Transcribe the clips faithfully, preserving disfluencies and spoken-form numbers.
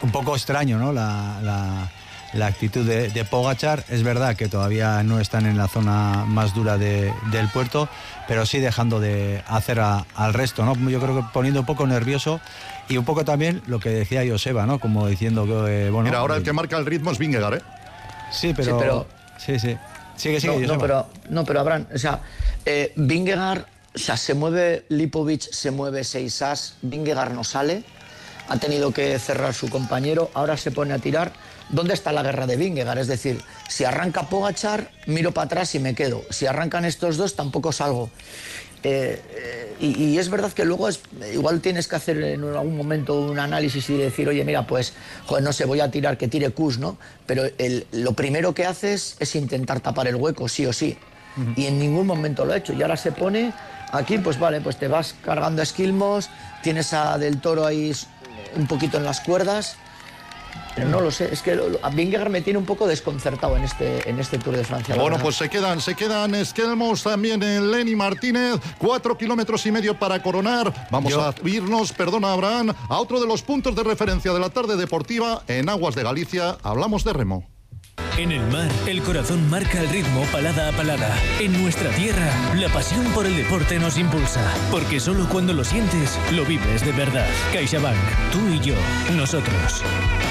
un poco extraño, ¿no? La, la, la actitud de, de Pogačar. Es verdad que todavía no están en la zona más dura de, del puerto, pero sí dejando de hacer a, al resto, ¿no? Yo creo que poniendo un poco nervioso y un poco también lo que decía Joseba, ¿no? Como diciendo que, eh, bueno... Mira, ahora el que marca el ritmo es Vingegaard, ¿eh? Sí, pero... Sí, pero... Sí, sí. Sigue, sigue, no, no, pero, no, pero Abraham, o sea, eh, Vingegaard, o sea, se mueve Lipovic, se mueve Seisas, Vingegaard no sale, ha tenido que cerrar su compañero, ahora se pone a tirar. ¿Dónde está la guerra de Vingegaard? Es decir, si arranca Pogačar, miro para atrás y me quedo. Si arrancan estos dos, tampoco salgo. Eh, eh, y, y es verdad que luego es, igual tienes que hacer en algún momento un análisis y decir, oye, mira, pues, joder, no sé, voy a tirar, que tire Kuss, ¿no? Pero el, lo primero que haces es intentar tapar el hueco, sí o sí. Uh-huh. Y en ningún momento lo ha hecho. Y ahora se pone aquí, pues vale, pues te vas cargando a Skilmos, tienes a Del Toro ahí un poquito en las cuerdas. Pero no lo sé, es que a Vingegaard me tiene un poco desconcertado en este, en este Tour de Francia. Bueno, pues se quedan, se quedan Skjelmos, también en Lenny Martínez, cuatro kilómetros y medio para coronar. Vamos Yo. a irnos, perdona Abraham, a otro de los puntos de referencia de la tarde deportiva en Aguas de Galicia. Hablamos de remo. En el mar, el corazón marca el ritmo palada a palada. En nuestra tierra, la pasión por el deporte nos impulsa. Porque solo cuando lo sientes, lo vives de verdad. CaixaBank, tú y yo, nosotros.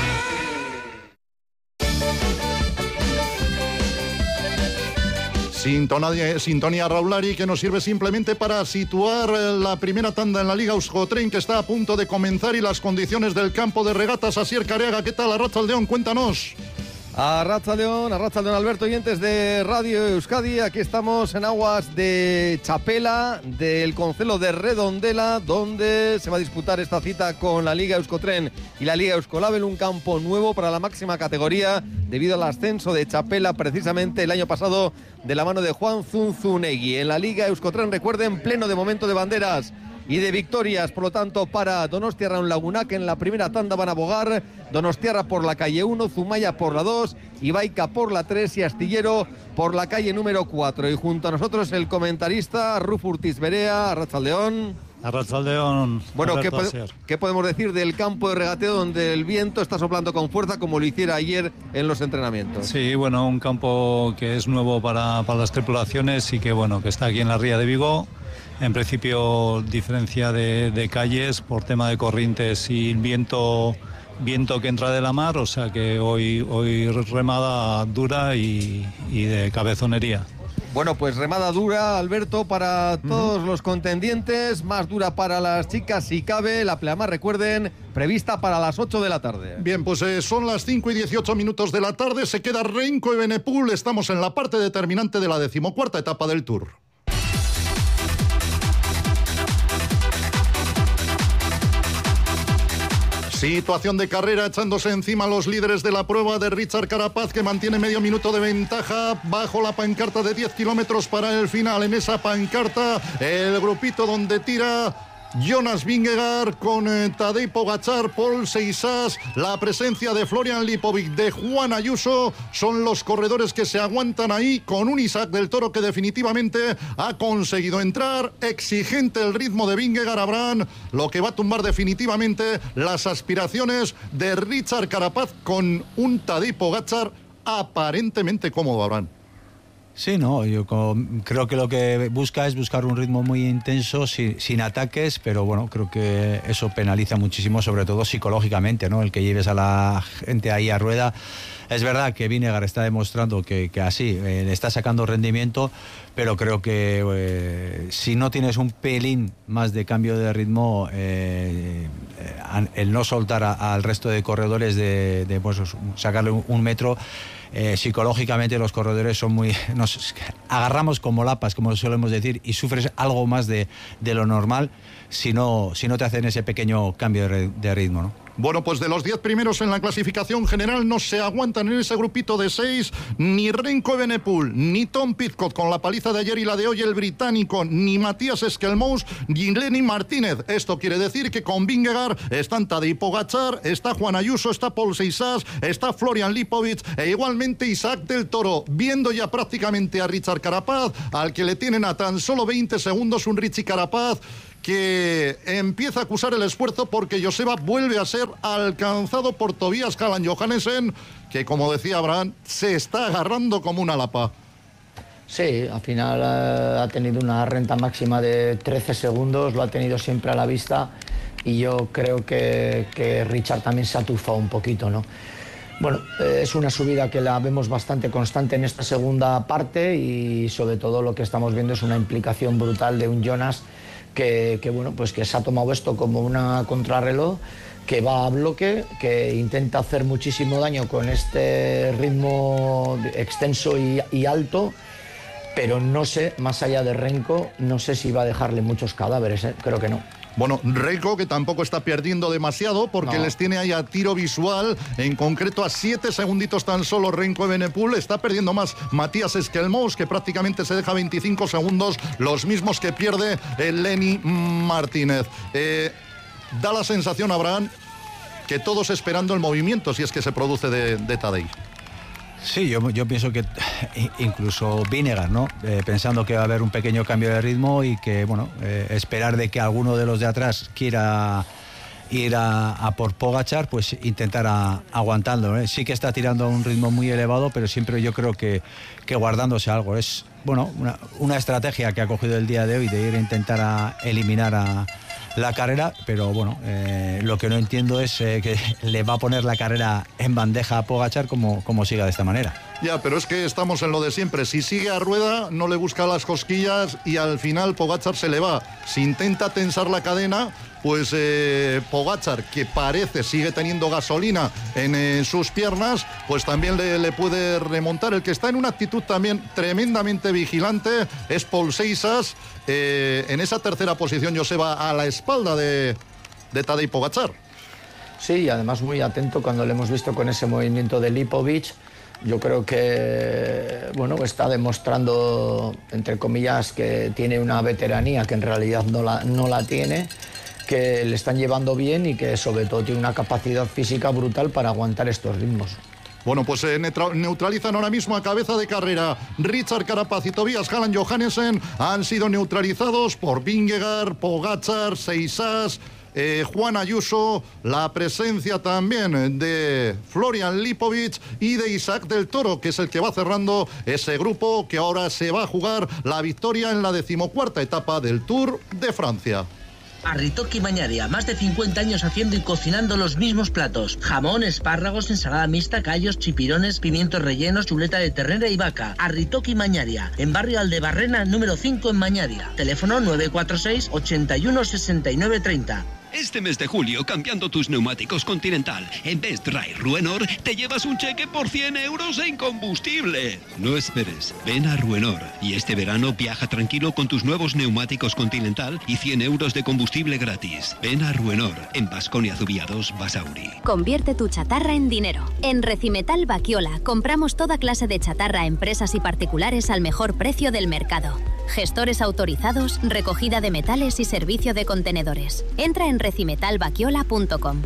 Sintonía, sintonía Raulari, que nos sirve simplemente para situar la primera tanda en la Liga Euskotren, que está a punto de comenzar, y las condiciones del campo de regatas. Asier Careaga, ¿qué tal? Arratsaldeon, cuéntanos. Arratsaldeon, Arratsaldeon, Alberto, oyentes de Radio Euskadi. Aquí estamos en aguas de Chapela, del concello de Redondela, donde se va a disputar esta cita con la Liga Euskotren y la Liga Euskolabel, un campo nuevo para la máxima categoría debido al ascenso de Chapela precisamente el año pasado de la mano de Juan Zunzunegui. En la Liga Euskotren, recuerden, pleno de momento de banderas y de victorias, por lo tanto, para Donostiarra en Laguna, que en la primera tanda van a bogar. Donostiarra por la calle uno, Zumaya por la dos, Ibaica por la tres y Astillero por la calle número cuatro. Y junto a nosotros el comentarista Ruf Urtiz Berea. Arratsaldeon. Arratsaldeon. Bueno, ¿qué, pod- ¿qué podemos decir del campo de regateo donde el viento está soplando con fuerza como lo hiciera ayer en los entrenamientos? Sí, bueno, un campo que es nuevo para, para las tripulaciones y que, bueno, que está aquí en la ría de Vigo. En principio, diferencia de, de calles por tema de corrientes y viento, viento que entra de la mar, o sea que hoy, hoy remada dura y, y de cabezonería. Bueno, pues remada dura, Alberto, para todos uh-huh. los contendientes, más dura para las chicas si cabe. La pleamar, recuerden, prevista para las ocho de la tarde. Bien, pues eh, son las cinco y dieciocho minutos de la tarde, se queda Renko Evenepoel, estamos en la parte determinante de la decimocuarta etapa del Tour. Situación de carrera, echándose encima los líderes de la prueba de Richard Carapaz, que mantiene medio minuto de ventaja bajo la pancarta de diez kilómetros para el final. En esa pancarta, el grupito donde tira Jonas Vingegaard con eh, Tadej Pogačar, Paul Seisas, la presencia de Florian Lipovic, de Juan Ayuso, son los corredores que se aguantan ahí, con un Isaac del Toro que definitivamente ha conseguido entrar. Exigente el ritmo de Vingegaard, Abraham, lo que va a tumbar definitivamente las aspiraciones de Richard Carapaz con un Tadej Pogačar aparentemente cómodo, Abraham. Sí, no, yo creo que lo que busca es buscar un ritmo muy intenso, sin, sin ataques, pero bueno, creo que eso penaliza muchísimo, sobre todo psicológicamente, ¿no? El que lleves a la gente ahí a rueda. Es verdad que Vingegaard está demostrando que, que así eh, le está sacando rendimiento, pero creo que eh, si no tienes un pelín más de cambio de ritmo, eh, eh, el no soltar a, al resto de corredores, de, de pues, sacarle un, un metro, Eh, psicológicamente los corredores son muy, nos agarramos como lapas, como solemos decir, y sufres algo más de, de lo normal si no, si no te hacen ese pequeño cambio de, de ritmo, ¿no? Bueno, pues de los diez primeros en la clasificación general no se aguantan en ese grupito de seis ni Renko Evenepoel, ni Tom Pidcock con la paliza de ayer y la de hoy el británico, ni Matías Skjelmos, ni Lenny Martínez. Esto quiere decir que con Vingegaard están Tadej Pogačar, está Juan Ayuso, está Paul Seisas, está Florian Lipovic e igualmente Isaac del Toro, viendo ya prácticamente a Richard Carapaz, al que le tienen a tan solo veinte segundos, un Richie Carapaz que empieza a acusar el esfuerzo porque Joseba vuelve a ser alcanzado por Tobias Halland Johannesen, que, como decía Abraham, se está agarrando como una lapa. Sí, al final eh, ha tenido una renta máxima de trece segundos, lo ha tenido siempre a la vista, y yo creo que, que Richard también se ha tufado un poquito, ¿no? Bueno, eh, es una subida que la vemos bastante constante en esta segunda parte, y sobre todo lo que estamos viendo es una implicación brutal de un Jonas que, que, bueno, pues que se ha tomado esto como una contrarreloj, que va a bloque, que intenta hacer muchísimo daño con este ritmo extenso y, y alto, pero no sé, más allá de Renko, no sé si va a dejarle muchos cadáveres, ¿eh? Creo que no. Bueno, Renko, que tampoco está perdiendo demasiado porque no. les tiene ahí a tiro visual, en concreto a siete segunditos tan solo Renko Evenepoel. Está perdiendo más Matías Esquelmous, que prácticamente se deja veinticinco segundos, los mismos que pierde el Lenny Martínez. Eh, da la sensación, Abraham, que todos esperando el movimiento, si es que se produce de, de Tadej. Sí, yo, yo pienso que incluso Vingegaard, ¿no? Eh, pensando que va a haber un pequeño cambio de ritmo y que, bueno, eh, esperar de que alguno de los de atrás quiera ir a, a por Pogačar, pues intentar a, aguantando, ¿eh? Sí que está tirando a un ritmo muy elevado, pero siempre yo creo que, que guardándose algo. Es, bueno, una, una estrategia que ha cogido el día de hoy de ir a intentar a eliminar a la carrera, pero bueno, eh, lo que no entiendo es eh, que le va a poner la carrera en bandeja a Pogačar como, como siga de esta manera. Ya, pero es que estamos en lo de siempre. Si sigue a rueda, no le busca las cosquillas y al final Pogačar se le va. Si intenta tensar la cadena, pues eh, Pogačar, que parece sigue teniendo gasolina en eh, sus piernas, pues también le, le puede remontar. El que está en una actitud también tremendamente vigilante es Paul Seixas. Eh, en esa tercera posición, Joseba, a la espalda de, de Tadej Pogačar. Sí, y además muy atento cuando le hemos visto con ese movimiento de Lipovic. Yo creo que, bueno, está demostrando, entre comillas, que tiene una veteranía que en realidad no la, no la tiene, que le están llevando bien y que sobre todo tiene una capacidad física brutal para aguantar estos ritmos. Bueno, pues se eh, neutralizan ahora mismo a cabeza de carrera. Richard Carapaz y Tobias Halland Johannesen han sido neutralizados por Vingegaard, Pogačar, Seixas, Eh, Juan Ayuso, la presencia también de Florian Lipovic y de Isaac del Toro, que es el que va cerrando ese grupo que ahora se va a jugar la victoria en la decimocuarta etapa del Tour de Francia. Arritoki Mañaria, más de cincuenta años haciendo y cocinando los mismos platos. Jamón, espárragos, ensalada mixta, callos, chipirones, pimientos rellenos, chuleta de ternera y vaca. Arritoki Mañaria, en barrio Aldebarrena, número cinco en Mañaria. Teléfono nueve cuatro seis, ochenta y uno, sesenta y nueve, treinta. Este mes de julio, cambiando tus neumáticos Continental, en Best Dry Ruenor, te llevas un cheque por cien euros en combustible. No esperes, ven a Ruenor y este verano viaja tranquilo con tus nuevos neumáticos Continental y cien euros de combustible gratis. Ven a Ruenor, en Baskonia Zubiados, Basauri. Convierte tu chatarra en dinero. En Recimetal Bakiola compramos toda clase de chatarra a empresas y particulares al mejor precio del mercado. Gestores autorizados, recogida de metales y servicio de contenedores. Entra en recimetal bakiola punto com.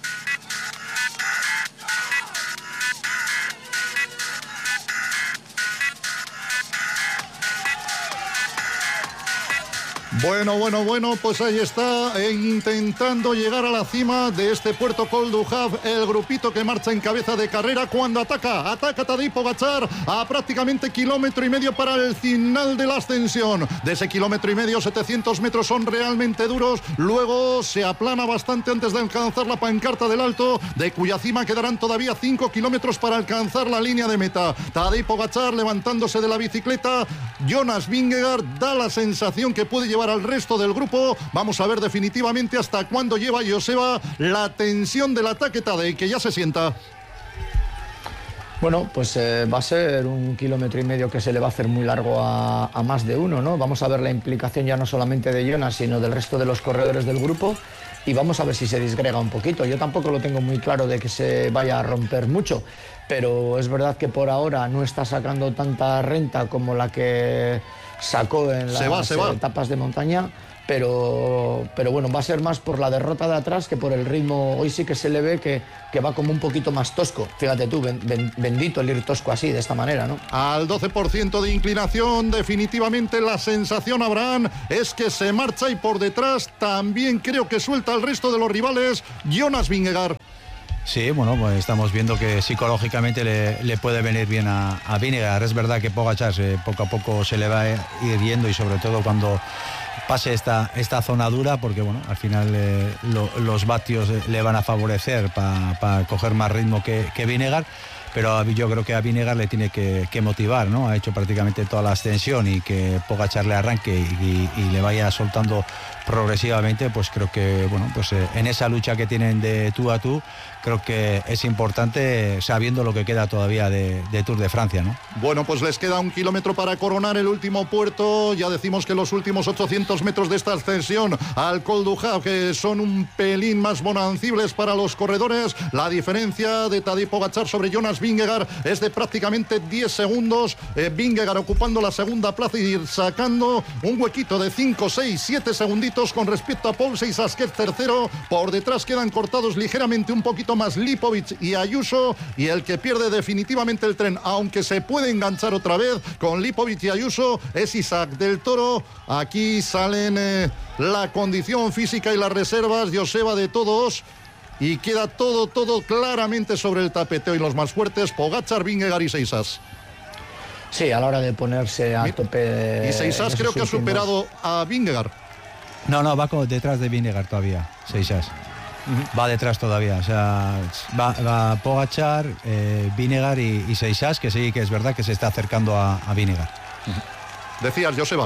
Bueno, bueno, bueno, pues ahí está, e intentando llegar a la cima de este Puerto Col du Havre, el grupito que marcha en cabeza de carrera cuando ataca, ataca Tadej Pogačar a prácticamente kilómetro y medio para el final de la ascensión. De ese kilómetro y medio, setecientos metros son realmente duros, luego se aplana bastante antes de alcanzar la pancarta del Alto, de cuya cima quedarán todavía cinco kilómetros para alcanzar la línea de meta. Tadej Pogačar levantándose de la bicicleta, Jonas Vingegaard da la sensación que puede llevar al resto del grupo. Vamos a ver definitivamente hasta cuándo lleva Joseba la tensión del ataque Tadej, que ya se sienta. Bueno, pues eh, va a ser un kilómetro y medio que se le va a hacer muy largo a, a más de uno, ¿no? Vamos a ver la implicación ya no solamente de Jonas, sino del resto de los corredores del grupo, y vamos a ver si se disgrega un poquito. Yo tampoco lo tengo muy claro de que se vaya a romper mucho, pero es verdad que por ahora no está sacando tanta renta como la que sacó en las se va, se va. etapas de montaña, pero, pero bueno, va a ser más por la derrota de atrás que por el ritmo. Hoy sí que se le ve que, que va como un poquito más tosco. Fíjate tú, ben, ben, bendito el ir tosco así, de esta manera, ¿no? Al doce por ciento de inclinación, definitivamente la sensación, Abraham, es que se marcha y por detrás también creo que suelta al resto de los rivales Jonas Vingegaard. Sí, bueno, pues estamos viendo que psicológicamente le, le puede venir bien a, a Vingegaard. Es verdad que Pogačar eh, poco a poco se le va a ir viendo, y sobre todo cuando pase esta, esta zona dura, porque bueno, al final eh, lo, los vatios le van a favorecer para pa coger más ritmo que, que Vingegaard. Pero yo creo que a Vingegaard le tiene que, que motivar, ¿no? Ha hecho prácticamente toda la ascensión, y que Pogačar le arranque y, y, y le vaya soltando progresivamente, pues creo que, bueno, pues eh, en esa lucha que tienen de tú a tú, creo que es importante, sabiendo lo que queda todavía de, de Tour de Francia, ¿no? Bueno, pues les queda un kilómetro para coronar el último puerto. Ya decimos que los últimos ochocientos metros de esta ascensión al Col du Jaf, que son un pelín más bonancibles para los corredores. La diferencia de Tadej Pogačar sobre Jonas Vingegaard es de prácticamente diez segundos. Eh, Vingegaard ocupando la segunda plaza y sacando un huequito de cinco, seis, siete segunditos con respecto a Paul Seisaas, que es tercero. Por detrás quedan cortados ligeramente un poquito más Lipovic y Ayuso, y el que pierde definitivamente el tren, aunque se puede enganchar otra vez con Lipovic y Ayuso, es Isaac del Toro. Aquí salen eh, la condición física y las reservas, Joseba, de todos, y queda todo, todo claramente sobre el tapeteo, y los más fuertes, Pogačar, Vingegaard y Seisaas. Sí, a la hora de ponerse a tope. Y Seisaas creo que últimos... ha superado a Vingegaard. No, no, va detrás de Vingegaard todavía, Seisaas. Uh-huh. Va detrás todavía, o sea, va, va Pogačar, eh, Vingegaard y, y Seisaas, que sí que es verdad que se está acercando a, a Vingegaard. Uh-huh. Decías, Joseba.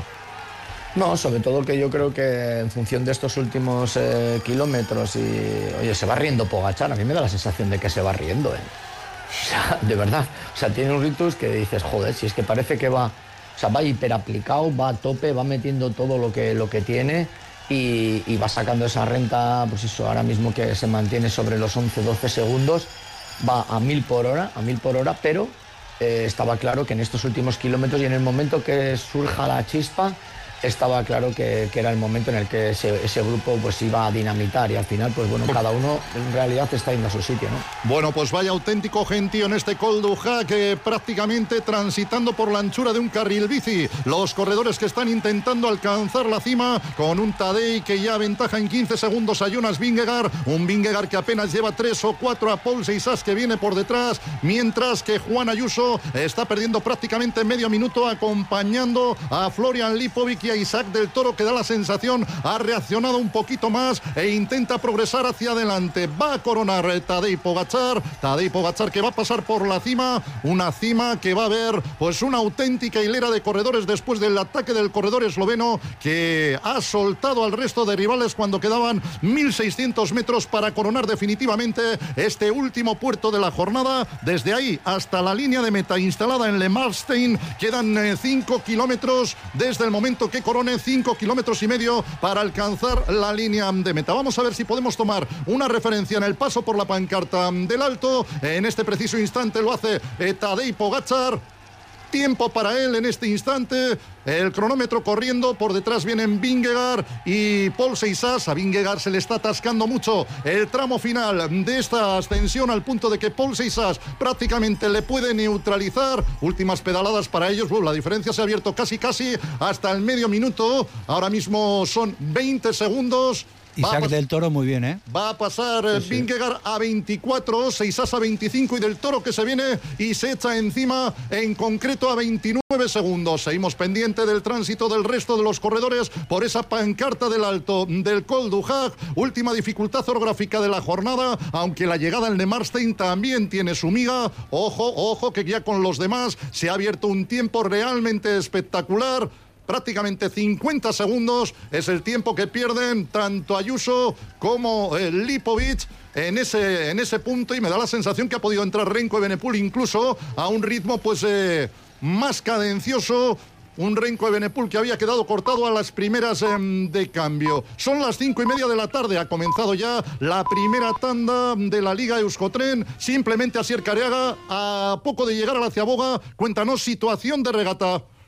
No, sobre todo que yo creo que en función de estos últimos eh, kilómetros, y oye, se va riendo Pogačar. A mí me da la sensación de que se va riendo, ¿eh? O sea, de verdad, o sea, tiene un ritus que dices, joder, si es que parece que va, o sea, va hiperaplicado, va a tope, va metiendo todo lo que, lo que tiene. Y, y va sacando esa renta, pues eso, ahora mismo que se mantiene sobre los once doce segundos, va a mil por hora, a mil por hora, pero eh, estaba claro que en estos últimos kilómetros y en el momento que surja la chispa, estaba claro que, que era el momento en el que ese, ese grupo pues iba a dinamitar, y al final, pues bueno, cada uno en realidad está yendo a su sitio, ¿no? Bueno, pues vaya auténtico gentío en este Col du Jaf, que prácticamente transitando por la anchura de un carril bici. Los corredores que están intentando alcanzar la cima, con un Tadej que ya aventaja en quince segundos a Jonas Vingegaard, un Vingegaard que apenas lleva tres o cuatro a Paul Seisaas, que viene por detrás, mientras que Juan Ayuso está perdiendo prácticamente medio minuto acompañando a Florian Lipovic y a Isaac del Toro, que da la sensación ha reaccionado un poquito más e intenta progresar hacia adelante. Va a coronar Tadej Pogačar, Tadej Pogačar que va a pasar por la cima, una cima que va a ver pues una auténtica hilera de corredores después del ataque del corredor esloveno, que ha soltado al resto de rivales cuando quedaban mil seiscientos metros para coronar definitivamente este último puerto de la jornada. Desde ahí hasta la línea de meta instalada en Le Marstein quedan cinco kilómetros desde el momento que corone, cinco kilómetros y medio para alcanzar la línea de meta. Vamos a ver si podemos tomar una referencia en el paso por la pancarta del Alto. En este preciso instante lo hace Tadej Pogačar. Tiempo para él en este instante, el cronómetro corriendo, por detrás vienen Vingegaard y Paul Seisaas. A Vingegaard se le está atascando mucho el tramo final de esta ascensión, al punto de que Paul Seisaas prácticamente le puede neutralizar. Últimas pedaladas para ellos, bueno, la diferencia se ha abierto casi casi hasta el medio minuto, ahora mismo son veinte segundos. Isaac del Toro muy bien, ¿eh? Va a pasar sí, sí. Vingegaard a veinticuatro, Seisaas a veinticinco, y del Toro que se viene y se echa encima en concreto a veintinueve segundos. Seguimos pendiente del tránsito del resto de los corredores por esa pancarta del Alto del Col du Jaf. Última dificultad orográfica de la jornada, aunque la llegada al Le Marstein también tiene su miga. Ojo, ojo, que ya con los demás se ha abierto un tiempo realmente espectacular. Prácticamente cincuenta segundos es el tiempo que pierden tanto Ayuso como eh, Lipovic en ese, en ese punto, y me da la sensación que ha podido entrar Remco Evenepoel incluso a un ritmo pues eh, más cadencioso. Un Remco Evenepoel que había quedado cortado a las primeras eh, de cambio. Son las cinco y media de la tarde. Ha comenzado ya la primera tanda de la Liga Euskotren. Simplemente Asier Careaga, a poco de llegar a la Ciaboga, cuéntanos situación de regata.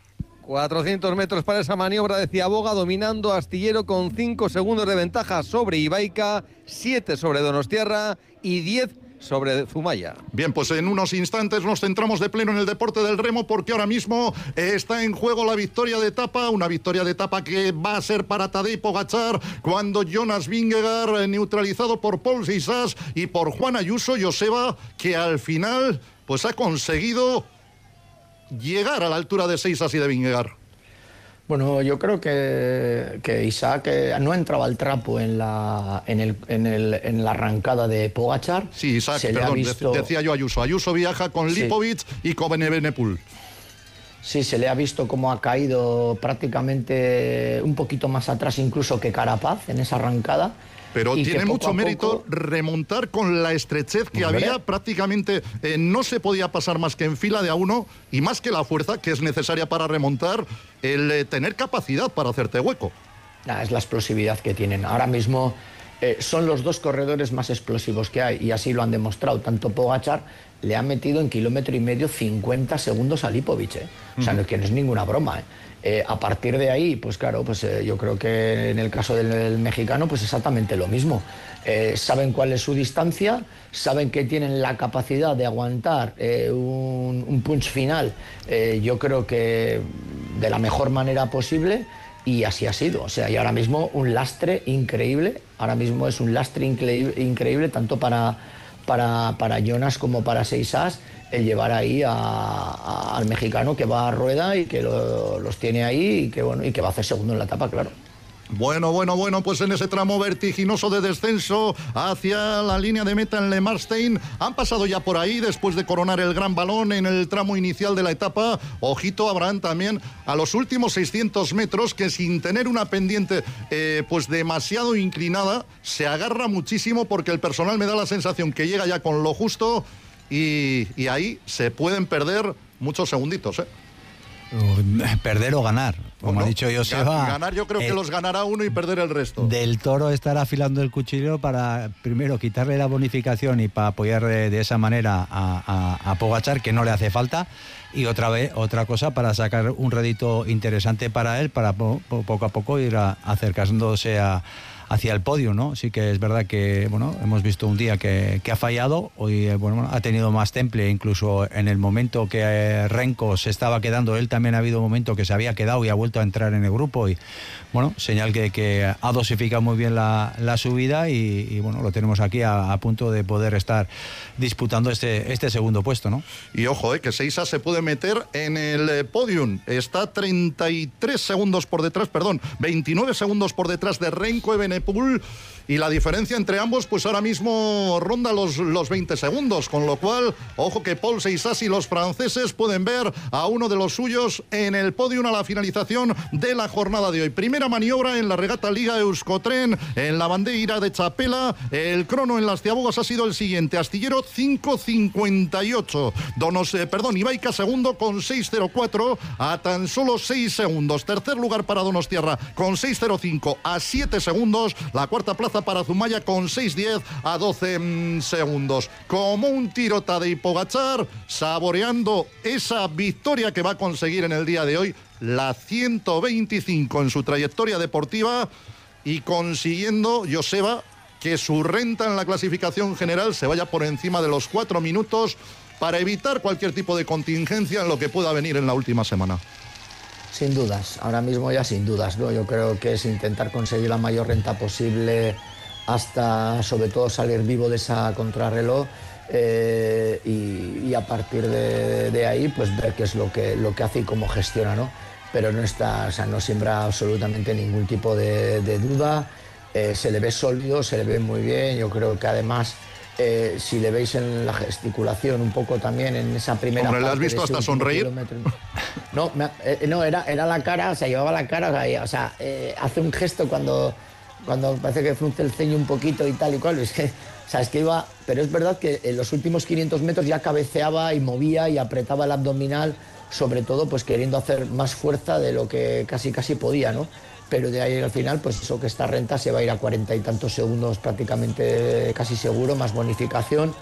cuatrocientos metros para esa maniobra de Ciaboga, dominando Astillero con cinco segundos de ventaja sobre Ibaica, siete sobre Donostiarra y diez sobre Zumaya. Bien, pues en unos instantes nos centramos de pleno en el deporte del remo, porque ahora mismo está en juego la victoria de etapa, una victoria de etapa que va a ser para Tadej Pogačar, cuando Jonas Vingegaard, neutralizado por Paul Seisaas y por Juan Ayuso, Joseba, que al final pues ha conseguido llegar a la altura de Seisaas y de Vingegaard. Bueno, yo creo que, que Isaac eh, no entraba al trapo en la, en el, en el, en la arrancada de Pogačar. Sí, Isaac, se perdón, visto... decía yo Ayuso. Ayuso viaja con sí. Lipovic y con Evenepoel. Sí, se le ha visto cómo ha caído prácticamente un poquito más atrás incluso que Carapaz en esa arrancada. Pero tiene mucho mérito remontar con la estrechez que ¿Hombre? había. Prácticamente eh, no se podía pasar más que en fila de a uno, y más que la fuerza que es necesaria para remontar, el eh, tener capacidad para hacerte hueco. Nah, es la explosividad que tienen. Ahora mismo eh, son los dos corredores más explosivos que hay, y así lo han demostrado. Tanto Pogačar le ha metido en kilómetro y medio cincuenta segundos a Lipovic, ¿eh? O sea, uh-huh. no, que no es ninguna broma, ¿eh? Eh, a partir de ahí, pues claro, pues eh, yo creo que en el caso del, del mexicano, pues exactamente lo mismo. Eh, saben cuál es su distancia, saben que tienen la capacidad de aguantar eh, un, un punch final, eh, yo creo que de la mejor manera posible, y así ha sido. O sea, y ahora mismo un lastre increíble, ahora mismo es un lastre increíble, increíble tanto para, para, para Jonas como para Seisaas, el llevar ahí a, a, al mexicano que va a rueda y que lo, los tiene ahí y que, bueno, y que va a hacer segundo en la etapa, claro. Bueno, bueno, bueno, pues en ese tramo vertiginoso de descenso hacia la línea de meta en Le Marstein, han pasado ya por ahí después de coronar el gran balón en el tramo inicial de la etapa. Ojito, Abraham, también a los últimos seiscientos metros, que sin tener una pendiente eh, pues demasiado inclinada, se agarra muchísimo, porque el personal me da la sensación que llega ya con lo justo. Y, y ahí se pueden perder muchos segunditos, ¿eh? Perder o ganar, como bueno, ha dicho Joseba. Ganar yo creo eh, que los ganará uno y perder el resto. Del Toro estará afilando el cuchillo para primero quitarle la bonificación y para apoyar de esa manera a, a, a Pogačar, que no le hace falta, y otra vez otra cosa para sacar un rédito interesante para él, para po, po, poco a poco ir a, acercándose a hacia el podio, ¿no? Sí que es verdad que, bueno, hemos visto un día que, que ha fallado, hoy, bueno, ha tenido más temple, incluso en el momento que eh, Renko se estaba quedando, él también ha habido un momento que se había quedado y ha vuelto a entrar en el grupo, y, bueno, señal que, que ha dosificado muy bien la, la subida, y, y, bueno, lo tenemos aquí a, a punto de poder estar disputando este, este segundo puesto, ¿no? Y ojo, eh, que Seisaas se puede meter en el eh, podium, está treinta y tres segundos por detrás, perdón, veintinueve segundos por detrás de Renko Evenepoel, y la diferencia entre ambos pues ahora mismo ronda los, los veinte segundos, con lo cual ojo que Paul Seisaas y los franceses pueden ver a uno de los suyos en el podium a la finalización de la jornada de hoy. Primera maniobra en la regata Liga Euskotren en la bandera de Chapela. El crono en las Ciabogas ha sido el siguiente: Astillero cinco cincuenta y ocho, Donos, eh, perdón, Ibaica segundo con seis cero cuatro a tan solo seis segundos. Tercer lugar para Donostiarra con seis cero cinco a siete segundos. La cuarta plaza para Zumaya con seis diez a doce mm, segundos. Como un tiro Tadej Pogačar, saboreando esa victoria que va a conseguir en el día de hoy, la ciento veinticinco en su trayectoria deportiva, y consiguiendo, Joseba, que su renta en la clasificación general se vaya por encima de los cuatro minutos, para evitar cualquier tipo de contingencia en lo que pueda venir en la última semana. Sin dudas, ahora mismo ya sin dudas, ¿no? Yo creo que es intentar conseguir la mayor renta posible hasta, sobre todo, salir vivo de esa contrarreloj, eh, y, y a partir de, de ahí, pues ver qué es lo que, lo que hace y cómo gestiona, ¿no? Pero no está, o sea, no siembra absolutamente ningún tipo de, de duda, eh, se le ve sólido, se le ve muy bien. Yo creo que además, Eh, si le veis en la gesticulación un poco también en esa primera Hombre, parte... ¿le has visto hasta sonreír? Kilómetro. No, me, eh, no era, era la cara, o sea, llevaba la cara, o sea, o sea eh, hace un gesto cuando, cuando parece que frunce el ceño un poquito y tal y cual, es que, o sea, es que iba... Pero es verdad que en los últimos quinientos metros ya cabeceaba y movía y apretaba el abdominal, sobre todo pues queriendo hacer más fuerza de lo que casi casi podía, ¿no? Pero de ahí al final, pues eso, que esta renta se va a ir a cuarenta y tantos segundos prácticamente casi seguro, más bonificación.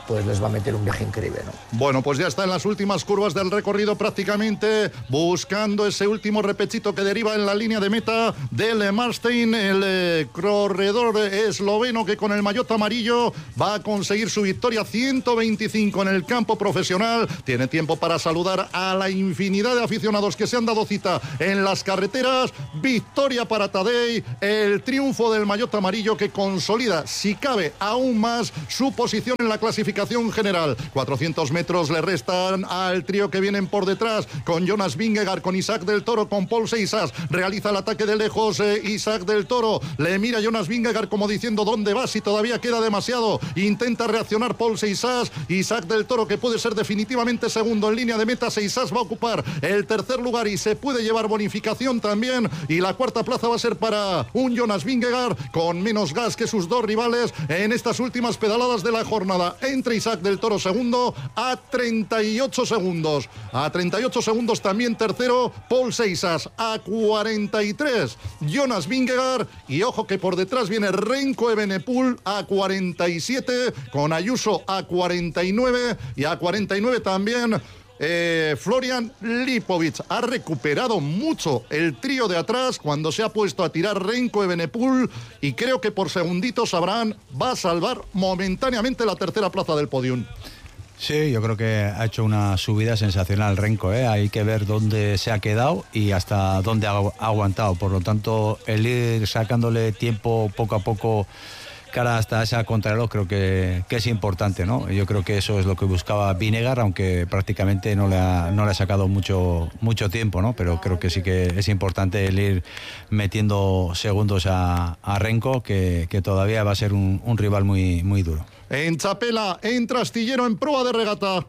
pues les va a meter un viaje increíble, ¿no? Bueno, pues ya está en las últimas curvas del recorrido prácticamente, buscando ese último repechito que deriva en la línea de meta del Marstein, el eh, corredor esloveno que con el maillot amarillo va a conseguir su victoria ciento veinticinco en el campo profesional. Tiene tiempo para saludar a la infinidad de aficionados que se han dado cita en las carreteras. Victoria para Tadej, el triunfo del maillot amarillo que consolida, si cabe aún más, su posición en la clasificación general. cuatrocientos metros le restan al trío que vienen por detrás, con Jonas Vingegaard, con Isaac del Toro, con Paul Seixas. Realiza el ataque de lejos eh, Isaac del Toro, le mira Jonas Vingegaard como diciendo ¿dónde vas? Si todavía queda demasiado. Intenta reaccionar Paul Seixas. Isaac del Toro, que puede ser definitivamente segundo en línea de meta. Seixas va a ocupar el tercer lugar y se puede llevar bonificación también, y la cuarta plaza va a ser para un Jonas Vingegaard con menos gas que sus dos rivales en estas últimas pedaladas de la jornada. Entre Isaac del Toro segundo a treinta y ocho segundos, a treinta y ocho segundos también tercero Paul Seixas, a cuarenta y tres Jonas Vingegaard, y ojo que por detrás viene Remco Evenepoel a cuarenta y siete, con Ayuso a cuarenta y nueve, y a cuarenta y nueve también Eh, Florian Lipovic. Ha recuperado mucho el trío de atrás cuando se ha puesto a tirar Remco Evenepoel, y creo que por segunditos Abraham va a salvar momentáneamente la tercera plaza del podium. Sí, yo creo que ha hecho una subida sensacional Remco, ¿eh? Hay que ver dónde se ha quedado y hasta dónde ha aguantado. Por lo tanto, el ir sacándole tiempo poco a poco cara hasta esa contrarreloj creo que, que es importante, ¿no? Yo creo que eso es lo que buscaba Vingegaard, aunque prácticamente no le ha, no le ha sacado mucho, mucho tiempo, ¿no? Pero creo que sí que es importante el ir metiendo segundos a, a Remco, que, que todavía va a ser un, un rival muy, muy duro. En Chapela entra Astillero en prueba de regata.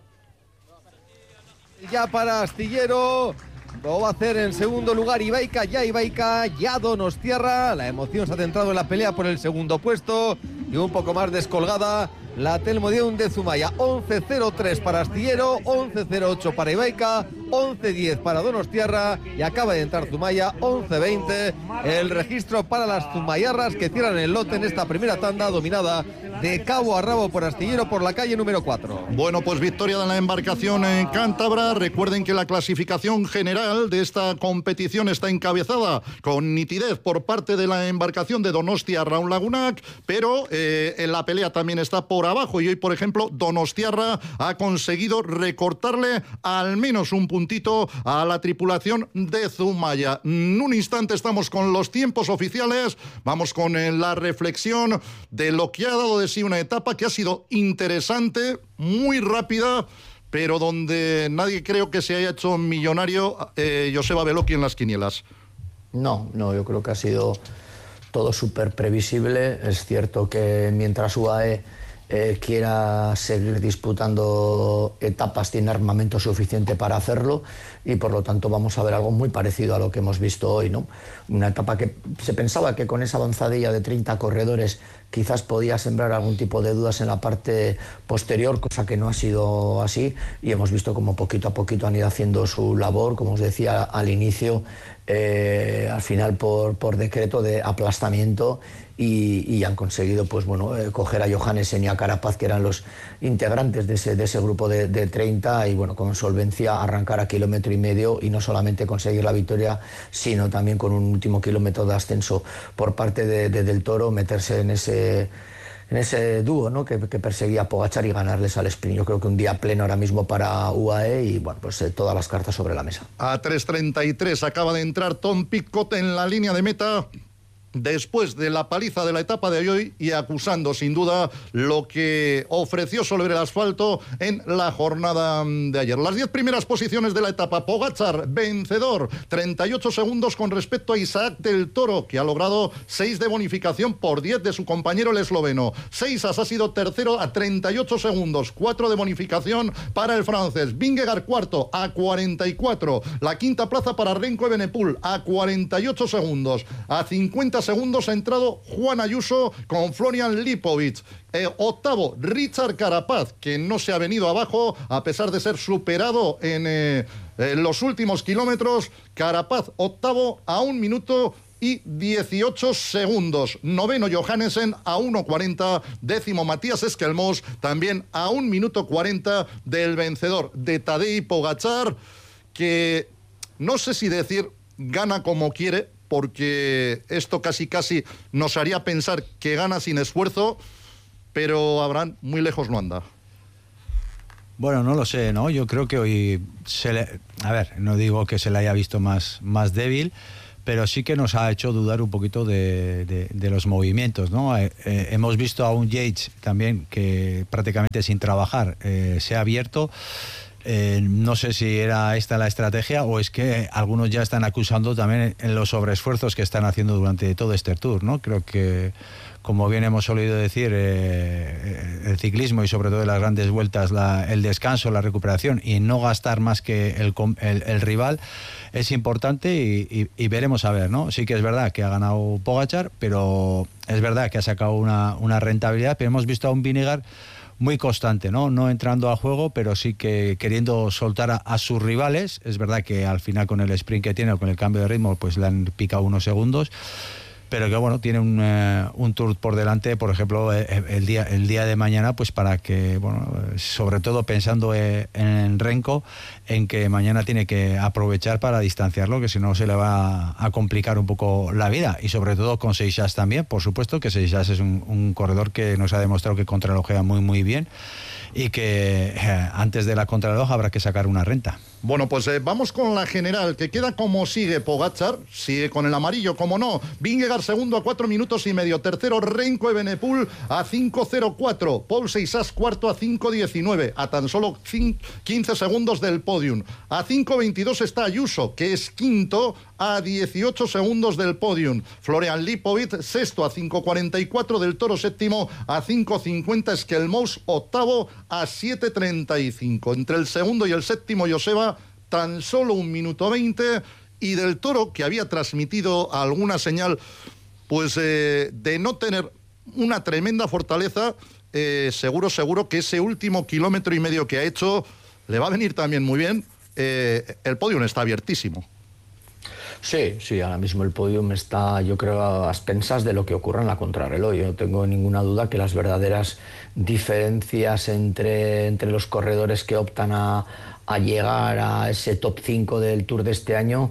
Ya para Astillero lo va a hacer en segundo lugar Ibaica, ya Ibaica, ya Donostiarra. La emoción se ha centrado en la pelea por el segundo puesto y un poco más descolgada la Telmodium de Zumaya. once cero tres para Astillero, once cero ocho para Ibaica, once diez para Donostiarra, y acaba de entrar Zumaya, once veinte el registro para las zumayarras, que cierran el lote en esta primera tanda, dominada de cabo a rabo por Astillero por la calle número cuatro. Bueno, pues victoria de la embarcación en cántabra. Recuerden que la clasificación general de esta competición está encabezada con nitidez por parte de la embarcación de Donostia Raúl Lagunac, pero eh, en la pelea también está por abajo, y hoy, por ejemplo, Donostiarra ha conseguido recortarle al menos un puntito a la tripulación de Zumaya. En un instante estamos con los tiempos oficiales, vamos con eh, la reflexión de lo que ha dado de sí una etapa que ha sido interesante, muy rápida, pero donde nadie creo que se haya hecho millonario, eh, Joseba Beloki en las quinielas. No, no, yo creo que ha sido todo súper previsible. Es cierto que mientras U A E eh, quiera seguir disputando etapas, tiene armamento suficiente para hacerlo, y por lo tanto vamos a ver algo muy parecido a lo que hemos visto hoy, ¿no? Una etapa que se pensaba que con esa avanzadilla de treinta corredores quizás podía sembrar algún tipo de dudas en la parte posterior, cosa que no ha sido así, y hemos visto como poquito a poquito han ido haciendo su labor, como os decía al inicio, eh, al final por, por decreto de aplastamiento, y, y han conseguido pues bueno eh, coger a Johannesen y a Carapaz, que eran los integrantes de ese, de ese grupo de, de treinta, y bueno, con solvencia arrancar a kilómetro y medio, y no solamente conseguir la victoria, sino también con un último kilómetro de ascenso por parte de, de Del Toro, meterse en ese en ese dúo, ¿no? que, que perseguía a Pogačar y ganarles al sprint. Yo creo que un día pleno ahora mismo para U A E, y bueno, pues eh, todas las cartas sobre la mesa. A tres treinta y tres acaba de entrar Tom Pidcock en la línea de meta, después de la paliza de la etapa de hoy, y acusando sin duda lo que ofreció sobre el asfalto en la jornada de ayer. Las diez primeras posiciones de la etapa: Pogačar, vencedor, treinta y ocho segundos con respecto a Isaac del Toro, que ha logrado seis de bonificación por diez de su compañero el esloveno. Seixas ha sido tercero a treinta y ocho segundos, cuatro de bonificación para el francés. Vingegaard cuarto a cuarenta y cuatro, la quinta plaza para Remco Evenepoel a cuarenta y ocho segundos, a cincuenta segundos ha entrado Juan Ayuso con Florian Lipovic. Eh, octavo, Richard Carapaz, que no se ha venido abajo a pesar de ser superado en, eh, en los últimos kilómetros. Carapaz octavo a un minuto y dieciocho segundos. Noveno Johannesen a uno cuarenta, décimo Matías Esquelmós, también a un minuto cuarenta del vencedor de Tadej Pogačar, que no sé si decir gana como quiere, porque esto casi casi nos haría pensar que gana sin esfuerzo, pero Abraham muy lejos no anda. Bueno, no lo sé, ¿no? Yo creo que hoy se le... A ver, no digo que se le haya visto más, más débil, pero sí que nos ha hecho dudar un poquito de, de, de los movimientos, ¿no? Eh, eh, hemos visto a un Yates también que prácticamente sin trabajar eh, se ha abierto. Eh, no sé si era esta la estrategia o es que algunos ya están acusando también en los sobreesfuerzos que están haciendo durante todo este Tour, ¿no? Creo que, como bien hemos solido decir, eh, el ciclismo y sobre todo en las grandes vueltas, la, el descanso, la recuperación y no gastar más que el, el, el rival es importante y, y, y veremos a ver, ¿no? Sí que es verdad que ha ganado Pogačar, pero es verdad que ha sacado una, una rentabilidad, pero hemos visto a un Vingegaard muy constante, ¿no? No entrando al juego, pero sí que queriendo soltar a, a sus rivales. Es verdad que al final con el sprint que tiene o con el cambio de ritmo, pues le han picado unos segundos, pero que bueno, tiene un, eh, un Tour por delante, por ejemplo, eh, el día el día de mañana, pues para que, bueno, sobre todo pensando eh, en Renko, en que mañana tiene que aprovechar para distanciarlo, que si no se le va a, a complicar un poco la vida, y sobre todo con Seixas también, por supuesto, que Seixas es un, un corredor que nos ha demostrado que contrarrelojea muy muy bien y que eh, antes de la contrarreloj habrá que sacar una renta. Bueno, pues eh, vamos con la general, que queda como sigue Pogačar, sigue con el amarillo, como no. Vingegaard segundo a cuatro minutos y medio. Tercero, Renko Evenepoel a cinco cero cuatro. Paul Seixas cuarto a cinco diecinueve, a tan solo quince segundos del podium. A cinco veintidós está Ayuso, que es quinto, a dieciocho segundos del podium. Florian Lipovic, sexto, a cinco cuarenta y cuatro del Toro, séptimo, a cinco cincuenta Esquelmós, octavo, a siete treinta y cinco. Entre el segundo y el séptimo, Joseba, tan solo un minuto veinte, y del Toro, que había transmitido alguna señal pues eh, de no tener una tremenda fortaleza, eh, seguro, seguro que ese último kilómetro y medio que ha hecho le va a venir también muy bien. Eh, el podium está abiertísimo. Sí, sí, ahora mismo el podium está, yo creo, a expensas de lo que ocurra en la contrarreloj. Yo no tengo ninguna duda que las verdaderas diferencias entre, entre los corredores que optan a, a llegar a ese top cinco del Tour de este año,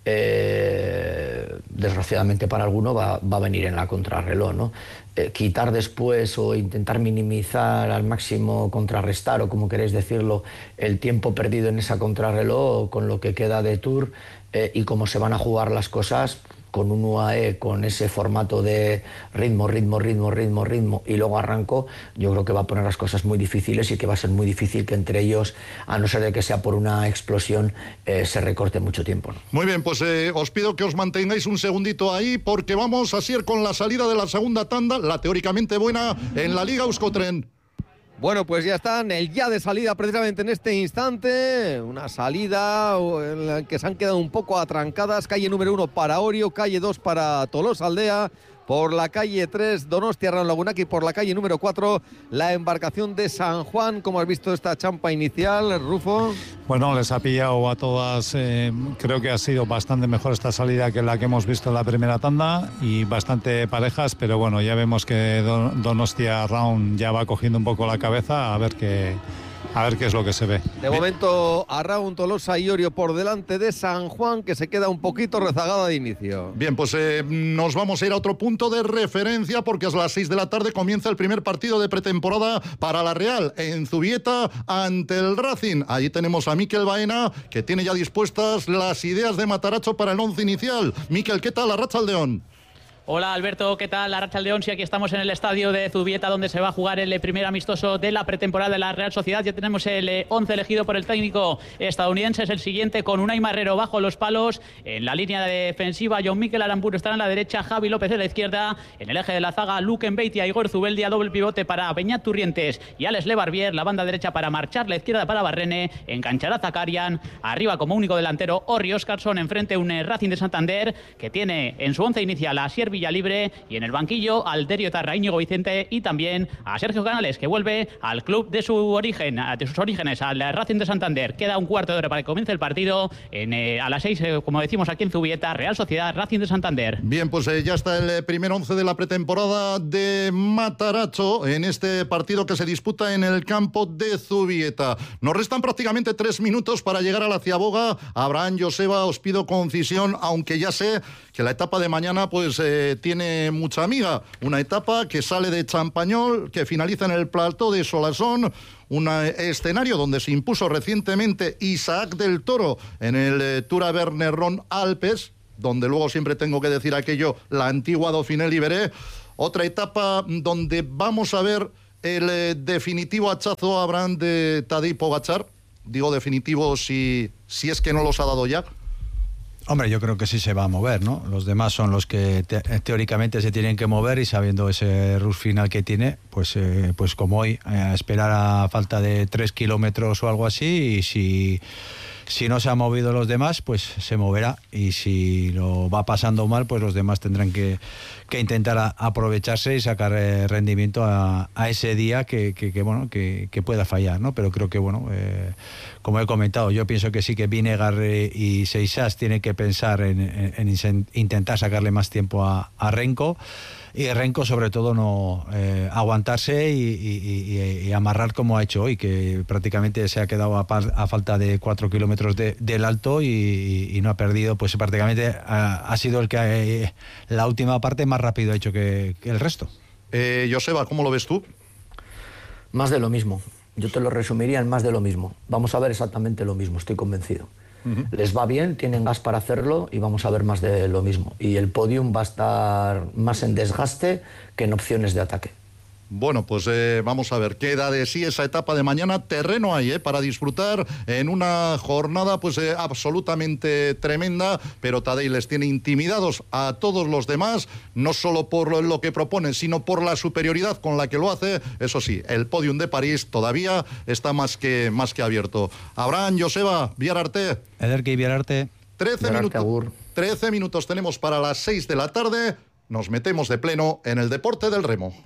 eh, desgraciadamente para alguno va, va a venir en la contrarreloj, ¿no? Eh, quitar después o intentar minimizar al máximo, contrarrestar o como queréis decirlo, el tiempo perdido en esa contrarreloj con lo que queda de Tour, eh, y cómo se van a jugar las cosas con un U A E, con ese formato de ritmo, ritmo, ritmo, ritmo, ritmo, y luego arranco, yo creo que va a poner las cosas muy difíciles y que va a ser muy difícil que entre ellos, a no ser de que sea por una explosión, eh, se recorte mucho tiempo, ¿no? Muy bien, pues eh, os pido que os mantengáis un segundito ahí, porque vamos a ir con la salida de la segunda tanda, la teóricamente buena, en la Liga Euskotren. Bueno, pues ya están, el ya de salida precisamente en este instante, una salida en la que se han quedado un poco atrancadas, calle número uno para Orio, calle dos para Tolosaldea, por la calle tres Donostia Arraun Lagunaki, por la calle número cuatro la embarcación de San Juan. ¿Cómo has visto esta champa inicial, Rufo? Bueno, les ha pillado a todas, eh, creo que ha sido bastante mejor esta salida que la que hemos visto en la primera tanda y bastante parejas, pero bueno, ya vemos que Don, Donostia Arraun ya va cogiendo un poco la cabeza, a ver qué... A ver qué es lo que se ve. De momento, Arraun, Tolosa y Orio por delante de San Juan, que se queda un poquito rezagada de inicio. Bien, pues eh, nos vamos a ir a otro punto de referencia, porque a las seis de la tarde comienza el primer partido de pretemporada para la Real en Zubieta ante el Racing. Allí tenemos a Mikel Baena, que tiene ya dispuestas las ideas de Matarazzo para el once inicial. Mikel, ¿qué tal? Arratsaldeon. Hola Alberto, ¿qué tal? Arratsaldeon, sí, aquí estamos en el estadio de Zubieta, donde se va a jugar el primer amistoso de la pretemporada de la Real Sociedad. Ya tenemos el once elegido por el técnico estadounidense, es el siguiente, con Unai Marrero bajo los palos. En la línea defensiva, John Mikel Aramburu estará en la derecha, Javi López en la izquierda. En el eje de la zaga, Luke Mbeitia, Igor Zubeldia, doble pivote para Beñat Turrientes y Alex Lebarbier. La banda derecha para Marchar, la izquierda para Barrene. Enganchará Zakarian. Arriba como único delantero, Orri Oscarsson. Enfrente un Racing de Santander, que tiene en su once inicial a Siervi Villalibre, y en el banquillo Alterio Tarra, Íñigo Vicente y también a Sergio Canales, que vuelve al club de su origen, de sus orígenes, al Racing de Santander. Queda un cuarto de hora para que comience el partido. En, eh, a las seis, eh, como decimos aquí en Zubieta, Real Sociedad, Racing de Santander. Bien, pues eh, ya está el primer once de la pretemporada de Matarazzo en este partido que se disputa en el campo de Zubieta. Nos restan prácticamente tres minutos para llegar a la Ciaboga. Abraham, Joseba, os pido concisión, aunque ya sé que la etapa de mañana pues eh, tiene mucha amiga. Una etapa que sale de Champañol, que finaliza en el plató de Solasón, un escenario donde se impuso recientemente Isaac del Toro en el eh, Tour Bernerron Alpes, donde luego siempre tengo que decir aquello, la antigua Dauphiné Libéré. Otra etapa donde vamos a ver el eh, definitivo hachazo, Abraham, de Tadej Pogačar. Digo definitivo si, si es que no los ha dado ya. Hombre, yo creo que sí se va a mover, ¿no? Los demás son los que te, teóricamente se tienen que mover, y sabiendo ese rush final que tiene, pues, eh, pues como hoy, eh, a esperar a falta de tres kilómetros o algo así, y si... Si no se han movido los demás, pues se moverá, y si lo va pasando mal, pues los demás tendrán que, que intentar a, aprovecharse y sacar eh, rendimiento a, a ese día que, que, que bueno que, que pueda fallar, ¿no? Pero creo que, bueno, eh, como he comentado, yo pienso que sí que Vinegar eh, y Seixas tienen que pensar en, en, en intentar sacarle más tiempo a, a Renko. Y Renko, sobre todo, no eh, aguantarse y, y, y, y amarrar como ha hecho hoy, que prácticamente se ha quedado a, par, a falta de cuatro kilómetros de, del alto y, y no ha perdido, pues prácticamente ha, ha sido el que ha, la última parte más rápido ha hecho que, que el resto. Eh, Joseba, ¿cómo lo ves tú? Más de lo mismo. Yo te lo resumiría en más de lo mismo. Vamos a ver exactamente lo mismo, estoy convencido. Uh-huh. Les va bien, tienen gas para hacerlo y vamos a ver más de lo mismo. Y el podium va a estar más en desgaste que en opciones de ataque. Bueno, pues eh, vamos a ver qué da de sí esa etapa de mañana. Terreno hay eh, para disfrutar en una jornada pues eh, absolutamente tremenda, pero Tadej les tiene intimidados a todos los demás, no solo por lo que propone, sino por la superioridad con la que lo hace. Eso sí, el podium de París todavía está más que, más que abierto. Abraham, Joseba, Viararte. Ederki y Viararte. trece minutos, trece minutos tenemos para las seis de la tarde. Nos metemos de pleno en el deporte del remo.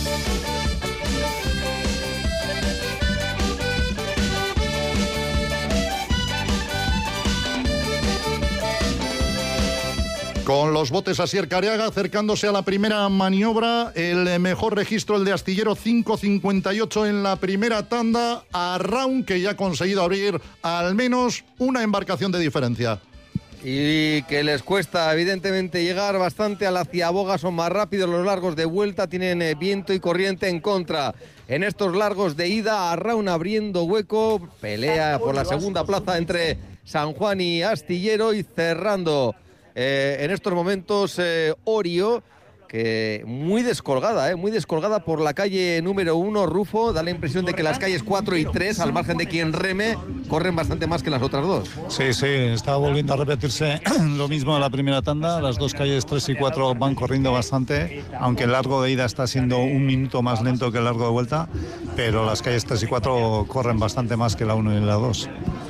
Con los botes Asier Careaga acercándose a la primera maniobra, el mejor registro, el de Astillero, cinco cincuenta y ocho en la primera tanda, a Raun, que ya ha conseguido abrir al menos una embarcación de diferencia. Y que les cuesta evidentemente llegar bastante a la Ciaboga, son más rápidos los largos de vuelta, tienen eh, viento y corriente en contra. En estos largos de ida, Arraun abriendo hueco, pelea por la segunda plaza entre San Juan y Astillero, y cerrando eh, en estos momentos eh, Orio, que muy descolgada, eh, muy descolgada por la calle número uno, Rufo. Da la impresión de que las calles cuatro y tres, al margen de quien reme, corren bastante más que las otras dos. Sí, sí, está volviendo a repetirse lo mismo de la primera tanda. Las dos calles tres y cuatro van corriendo bastante, aunque el largo de ida está siendo un minuto más lento que el largo de vuelta, pero las calles tres y cuatro corren bastante más que la uno y la dos.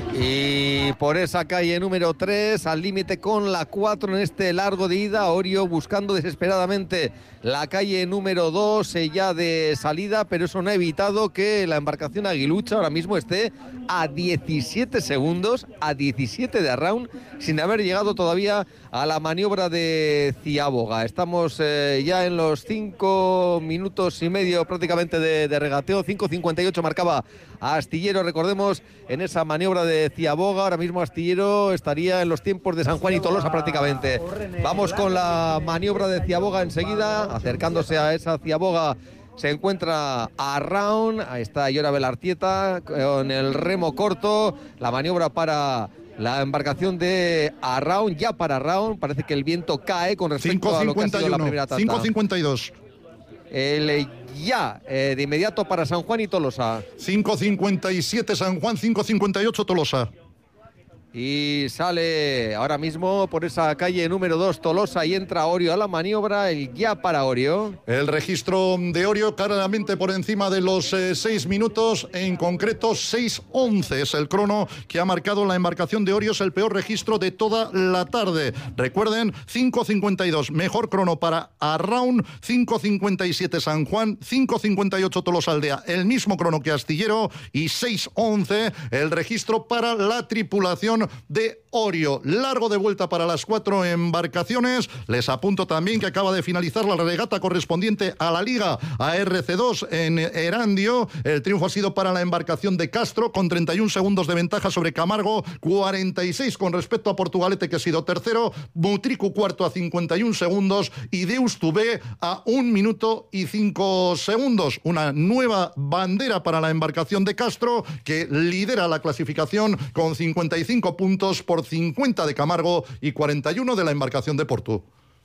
Y por esa calle número tres, al límite con la cuatro en este largo de ida, Orio buscando desesperadamente la calle número dos, eh, ya de salida, pero eso no ha evitado que la embarcación Aguilucha ahora mismo esté a diecisiete segundos, a diecisiete de Arraun, sin haber llegado todavía a la maniobra de Ciaboga. Estamos eh, ya en los cinco minutos y medio prácticamente de, de regateo. Cinco cincuenta y ocho marcaba a Astillero, recordemos, en esa maniobra de Ciaboga. Ahora mismo Astillero estaría en los tiempos de San Juan y Tolosa prácticamente. Vamos con la maniobra de Ciaboga enseguida, acercándose a esa Ciaboga. Se encuentra Arraun, ahí está Llora Belartieta con el remo corto, la maniobra para la embarcación de Arraun, ya para Arraun, parece que el viento cae con respecto a lo que ha sido la primera tanda. cinco cincuenta y dos. El ya eh, de inmediato para San Juan y Tolosa. cinco cincuenta y siete San Juan, cinco cincuenta y ocho Tolosa. Y sale ahora mismo por esa calle número dos Tolosa y entra Orio a la maniobra, el ya para Orio. El registro de Orio claramente por encima de los eh, seis minutos, en concreto seis once es el crono que ha marcado la embarcación de Orio, es el peor registro de toda la tarde. Recuerden, cinco cincuenta y dos, mejor crono para Arraun, cinco cincuenta y siete San Juan, cinco cincuenta y ocho Tolosa Aldea, el mismo crono que Astillero, y seis once el registro para la tripulación de Orio. Largo de vuelta para las cuatro embarcaciones. Les apunto también que acaba de finalizar la regata correspondiente a la Liga A R C dos en Erandio. El triunfo ha sido para la embarcación de Castro con treinta y un segundos de ventaja sobre Camargo, cuarenta y seis con respecto a Portugalete, que ha sido tercero, Mutricu cuarto a cincuenta y un segundos y Deus Tubé a un minuto y cinco segundos. Una nueva bandera para la embarcación de Castro, que lidera la clasificación con cincuenta y cinco puntos por cincuenta de Camargo y cuarenta y uno de la embarcación de Portu.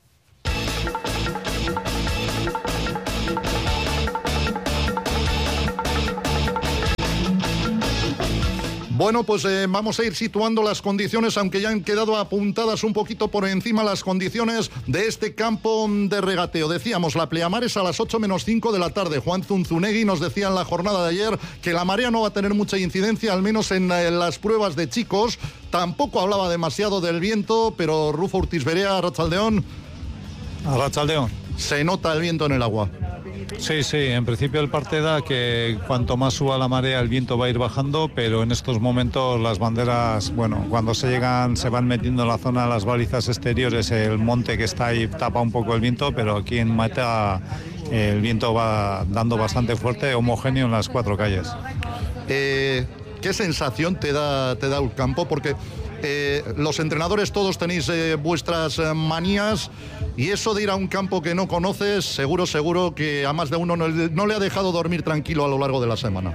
Bueno, pues eh, vamos a ir situando las condiciones, aunque ya han quedado apuntadas un poquito por encima las condiciones de este campo de regateo. Decíamos, la pleamar es a las ocho menos cinco de la tarde. Juan Zunzunegui nos decía en la jornada de ayer que la marea no va a tener mucha incidencia, al menos en, en las pruebas de chicos. Tampoco hablaba demasiado del viento, pero Rufo Urtiz Berea, Arratsaldeón. Arratsaldeón. Se nota el viento en el agua. Sí, sí, en principio el parte da que cuanto más suba la marea el viento va a ir bajando, pero en estos momentos las banderas, bueno, cuando se llegan, se van metiendo en la zona de las balizas exteriores, el monte que está ahí tapa un poco el viento, pero aquí en Meta el viento va dando bastante fuerte, homogéneo en las cuatro calles. Eh, ¿Qué sensación te da, te da el campo? Porque eh, los entrenadores todos tenéis eh, vuestras eh, manías, y eso de ir a un campo que no conoces, seguro, seguro que a más de uno no, no le ha dejado dormir tranquilo a lo largo de la semana.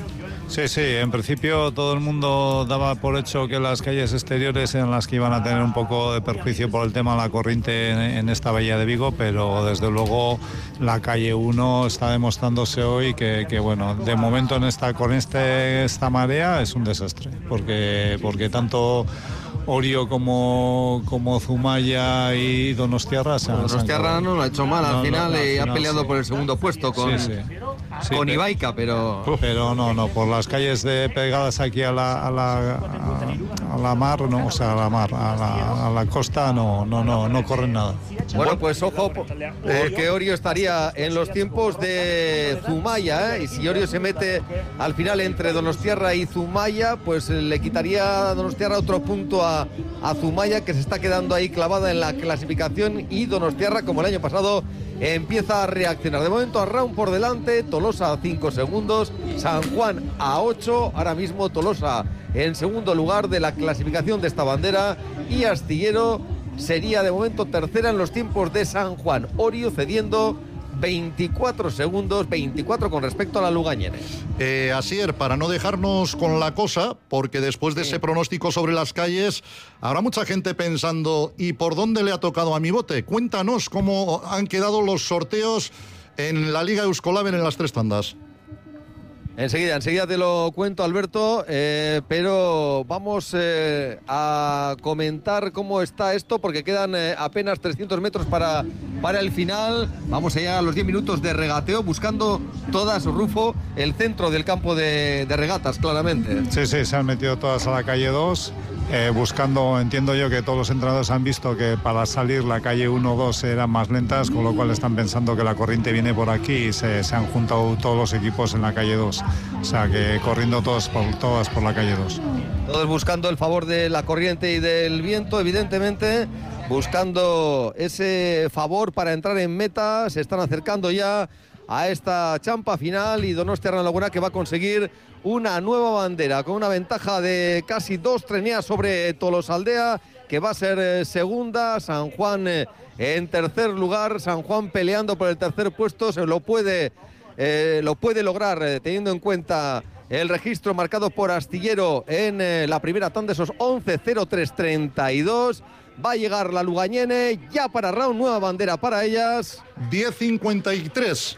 Sí, sí, en principio todo el mundo daba por hecho que las calles exteriores eran las que iban a tener un poco de perjuicio por el tema de la corriente en, en esta bahía de Vigo, pero desde luego la calle uno está demostrándose hoy que, que bueno, de momento en esta, con este, esta marea es un desastre, porque, porque tanto Orio como, como Zumaya y Donostiarra se han... Donostiarra no lo ha hecho mal al no, final no, no, y al ha final, peleado sí. por el segundo puesto con, sí, sí. Sí, con pero, Ibaica, pero... Pero no, no, por las calles de, pegadas aquí a la, a la, a, a la mar, no, o sea, a la mar, a la, a la costa, no, no, no, no corren nada. Bueno, pues ojo, porque Orio estaría en los tiempos de Zumaya, ¿eh? Y si Orio se mete al final entre Donostiarra y Zumaya, pues le quitaría a Donostiarra otro punto a, a Zumaya, que se está quedando ahí clavada en la clasificación, y Donostiarra, como el año pasado, empieza a reaccionar. De momento Arraun por delante, Tolosa a cinco segundos, San Juan a ocho, ahora mismo Tolosa en segundo lugar de la clasificación de esta bandera, y Astillero sería de momento tercera en los tiempos de San Juan. Orio cediendo veinticuatro segundos, veinticuatro con respecto a la Lugañene. Eh, Asier, para no dejarnos con la cosa, porque después de ese pronóstico sobre las calles, habrá mucha gente pensando, ¿y por dónde le ha tocado a mi bote? Cuéntanos cómo han quedado los sorteos en la Liga Euskolabel en las tres tandas. Enseguida, enseguida te lo cuento, Alberto, eh, pero vamos eh, a comentar cómo está esto, porque quedan eh, apenas trescientos metros para, para el final. Vamos allá a los diez minutos de regateo, buscando todas, Rufo, el centro del campo de, de regatas, claramente. Sí, sí, se han metido todas a la calle dos, eh, buscando, entiendo yo que todos los entrenadores han visto que para salir la calle uno dos eran más lentas, con lo cual están pensando que la corriente viene por aquí y se, se han juntado todos los equipos en la calle dos. O sea que corriendo todos por, todas por la calle dos. Todos buscando el favor de la corriente y del viento, evidentemente, buscando ese favor para entrar en meta. Se están acercando ya a esta champa final, y Donostiarra Laguna, que va a conseguir una nueva bandera con una ventaja de casi dos treneas sobre Tolosaldea, que va a ser eh, segunda. San Juan eh, en tercer lugar, San Juan peleando por el tercer puesto, se lo puede Eh, lo puede lograr eh, teniendo en cuenta el registro marcado por Astillero en eh, la primera tanda, esos once cero tres treinta y dos. Va a llegar la Lugañene ya para Arraun, nueva bandera para ellas. diez cincuenta y tres.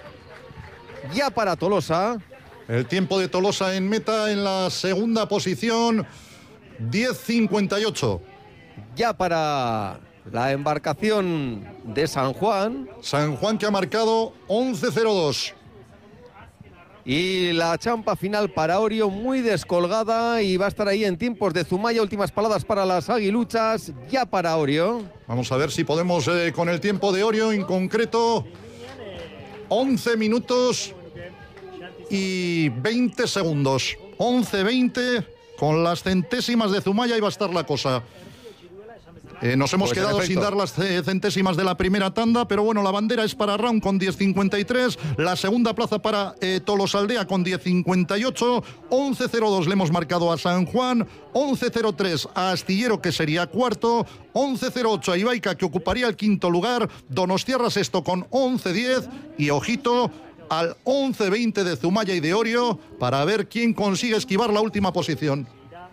Ya para Tolosa. El tiempo de Tolosa en meta en la segunda posición. diez cincuenta y ocho. Ya para la embarcación de San Juan. San Juan que ha marcado once cero dos. Y la champa final para Orio, muy descolgada, y va a estar ahí en tiempos de Zumaya. Últimas palabras para las aguiluchas, ya para Orio. Vamos a ver si podemos eh, con el tiempo de Orio, en concreto once minutos y veinte segundos. once veinte, con las centésimas de Zumaya iba a estar la cosa. Eh, nos hemos pues quedado sin dar las centésimas de la primera tanda, pero bueno, la bandera es para Raun con diez cincuenta y tres, la segunda plaza para eh, Tolosaldea con diez cincuenta y ocho, once cero dos le hemos marcado a San Juan, once cero tres a Astillero, que sería cuarto, once cero ocho a Ibaica, que ocuparía el quinto lugar, Donostiarra sexto con once diez, y ojito al once veinte de Zumaya y de Orio para ver quién consigue esquivar la última posición.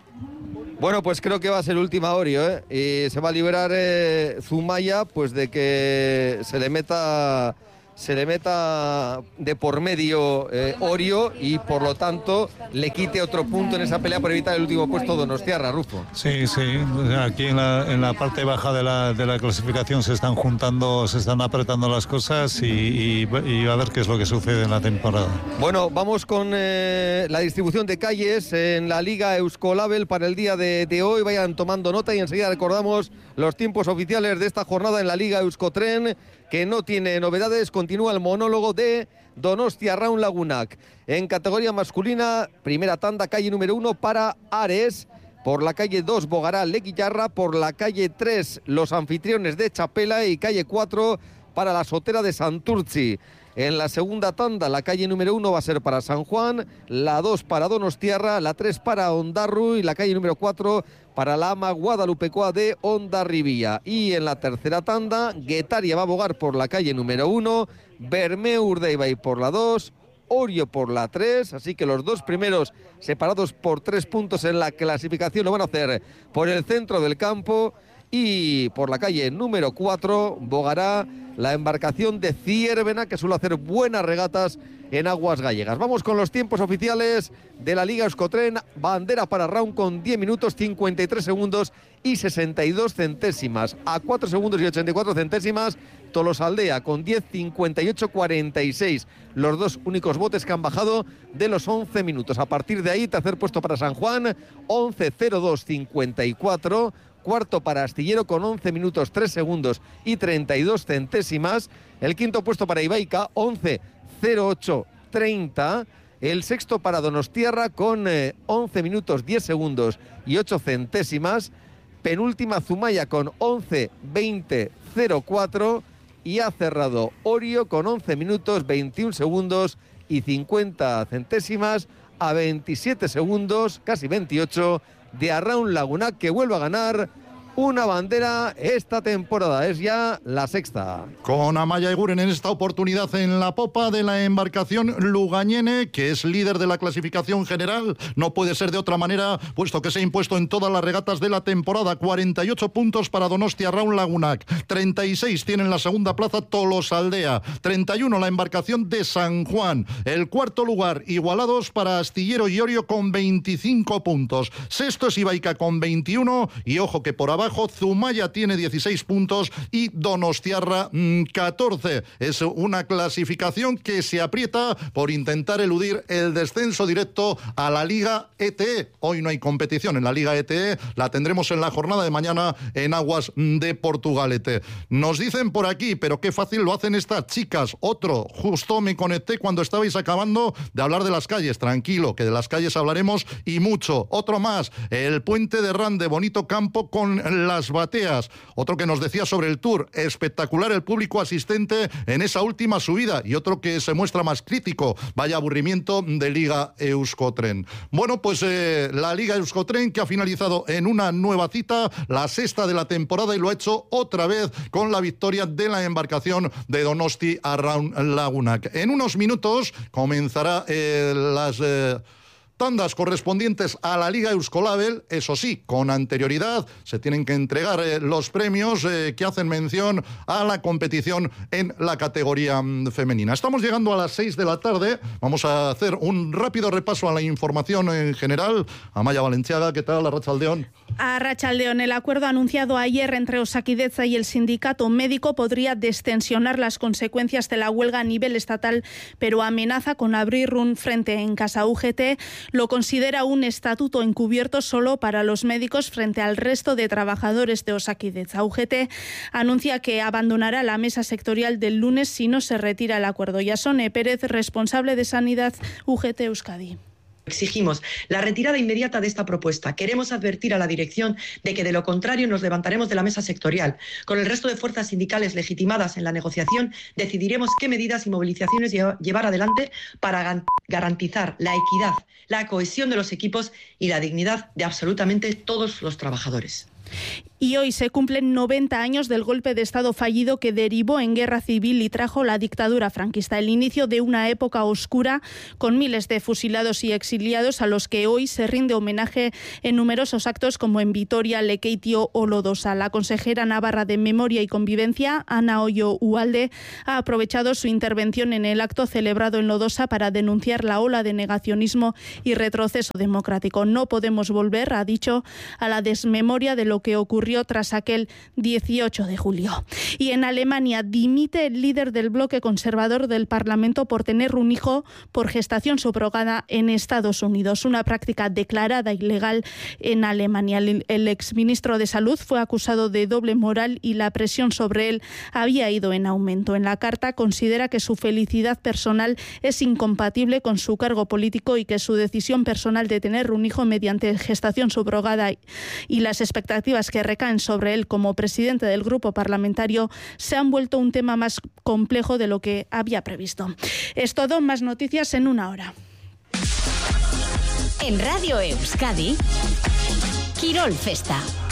Bueno, pues creo que va a ser última Orio, ¿eh? Y se va a liberar eh, Zumaya, pues de que se le meta se le meta de por medio eh, Orio, y por lo tanto le quite otro punto en esa pelea por evitar el último puesto Donostiarra, Rufo. Sí, sí, aquí en la, en la parte baja de la, de la clasificación se están juntando, se están apretando las cosas, y, y, y a ver qué es lo que sucede en la temporada. Bueno, vamos con eh, la distribución de calles en la Liga Euskolabel para el día de, de hoy. Vayan tomando nota y enseguida recordamos los tiempos oficiales de esta jornada en la Liga Euskotren, que no tiene novedades. Continúa el monólogo de Donostia Raun Lagunak. En categoría masculina, primera tanda, calle número uno para Ares. Por la calle dos, Bogará Leguillarra. Por la calle tres, los anfitriones de Chapela. Y calle cuatro para la Sotera de Santurtzi. En la segunda tanda, la calle número uno va a ser para San Juan, la dos para Donostiarra, la tres para Ondarru y la calle número cuatro para la Ama Guadalupecoa de Hondarribía. Y en la tercera tanda, Guetaria va a bogar por la calle número uno, Bermeur de Ibai por la dos, Orio por la tres, así que los dos primeros separados por tres puntos en la clasificación lo van a hacer por el centro del campo. Y por la calle número cuatro bogará la embarcación de Ciervena, que suele hacer buenas regatas en aguas gallegas. Vamos con los tiempos oficiales de la Liga Euskotren. Bandera para Raun con diez minutos, cincuenta y tres segundos y sesenta y dos centésimas. A cuatro segundos y ochenta y cuatro centésimas, Tolosaldea con diez cincuenta y ocho cuarenta y seis. Los dos únicos botes que han bajado de los once minutos. A partir de ahí, tercer puesto para San Juan, once cero dos cincuenta y cuatro. Cuarto para Astillero con once minutos, tres segundos y treinta y dos centésimas. El quinto puesto para Ibaica, once cero ocho treinta. El sexto para Donostiarra con eh, once minutos, diez segundos y ocho centésimas. Penúltima Zumaya con once veinte cero cuatro. Y ha cerrado Orio con once minutos, veintiún segundos y cincuenta centésimas, a veintisiete segundos, casi veintiocho, de Arraun Lagunak, que vuelve a ganar una bandera esta temporada. Es ya la sexta. Con Amaya Eguren en esta oportunidad en la popa de la embarcación Lugañene, que es líder de la clasificación general. No puede ser de otra manera, puesto que se ha impuesto en todas las regatas de la temporada. cuarenta y ocho puntos para Donostia Raun Lagunak. treinta y seis tiene en la segunda plaza Tolosaldea. treinta y uno la embarcación de San Juan. El cuarto lugar, igualados para Astillero y Orio con veinticinco puntos. Sexto es Ibaica con veintiuno. Y ojo que por abajo Zumaya tiene dieciséis puntos y Donostiarra mmm, catorce. Es una clasificación que se aprieta por intentar eludir el descenso directo a la Liga E T E. Hoy no hay competición en la Liga E T E, la tendremos en la jornada de mañana en aguas de Portugalete. Nos dicen por aquí, pero qué fácil lo hacen estas chicas. Otro, justo me conecté cuando estabais acabando de hablar de las calles. Tranquilo, que de las calles hablaremos y mucho. Otro más, el puente de Rande, bonito campo con las bateas. Otro que nos decía sobre el Tour, espectacular el público asistente en esa última subida. Y otro que se muestra más crítico, vaya aburrimiento de Liga Euskotren. Bueno, pues eh, la Liga Euskotren, que ha finalizado en una nueva cita, la sexta de la temporada, y lo ha hecho otra vez con la victoria de la embarcación de Donosti Arraun Lagunak. En unos minutos comenzará eh, las... Eh, tandas correspondientes a la Liga Euskolabel, eso sí, con anterioridad se tienen que entregar eh, los premios eh, que hacen mención a la competición en la categoría mm, femenina. Estamos llegando a las seis de la tarde, vamos a hacer un rápido repaso a la información en general. Amaya Valenciaga, ¿qué tal? Arratsaldeon. Arratsaldeon, el acuerdo anunciado ayer entre Osakidetza y el sindicato médico podría destensionar las consecuencias de la huelga a nivel estatal, pero amenaza con abrir un frente en casa. U G T lo considera un estatuto encubierto solo para los médicos frente al resto de trabajadores de Osakidetza. U G T anuncia que abandonará la mesa sectorial del lunes si no se retira el acuerdo. Yasone Pérez, responsable de Sanidad U G T Euskadi. Exigimos la retirada inmediata de esta propuesta. Queremos advertir a la dirección de que de lo contrario nos levantaremos de la mesa sectorial. Con el resto de fuerzas sindicales legitimadas en la negociación decidiremos qué medidas y movilizaciones llevar adelante para garantizar la equidad, la cohesión de los equipos y la dignidad de absolutamente todos los trabajadores. Y hoy se cumplen noventa años del golpe de Estado fallido que derivó en guerra civil y trajo la dictadura franquista, el inicio de una época oscura con miles de fusilados y exiliados a los que hoy se rinde homenaje en numerosos actos como en Vitoria, Lekeitio o Lodosa. La consejera navarra de Memoria y Convivencia, Ana Ollo Ualde, ha aprovechado su intervención en el acto celebrado en Lodosa para denunciar la ola de negacionismo y retroceso democrático. No podemos volver, ha dicho, a la desmemoria de lo que ocurrió tras aquel dieciocho de julio. Y en Alemania dimite el líder del bloque conservador del Parlamento por tener un hijo por gestación subrogada en Estados Unidos, una práctica declarada ilegal en Alemania. El, el exministro de Salud fue acusado de doble moral y la presión sobre él había ido en aumento. En la carta considera que su felicidad personal es incompatible con su cargo político y que su decisión personal de tener un hijo mediante gestación subrogada y las expectativas que recaen sobre él como presidente del grupo parlamentario se han vuelto un tema más complejo de lo que había previsto. Es todo, más noticias en una hora. En Radio Euskadi, Kirol Festa.